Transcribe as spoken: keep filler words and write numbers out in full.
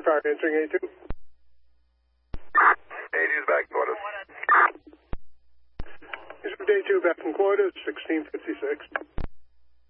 Fire answering A two. eighties back quarters. This is day two back in quarters, sixteen fifty-six.